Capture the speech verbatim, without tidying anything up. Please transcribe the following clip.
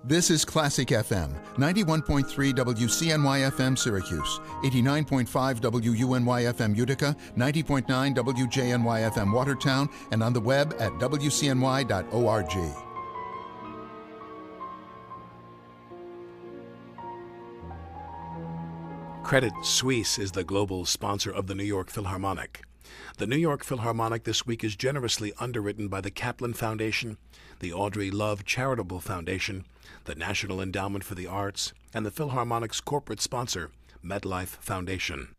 This is Classic F M, ninety-one point three W C N Y F M Syracuse, eighty-nine point five W U N Y F M Utica, ninety point nine W J N Y F M Watertown, and on the web at W C N Y dot org. Credit Suisse is the global sponsor of the New York Philharmonic. The New York Philharmonic this week is generously underwritten by the Kaplan Foundation, the Audrey Love Charitable Foundation, the National Endowment for the Arts, and the Philharmonic's corporate sponsor, MetLife Foundation.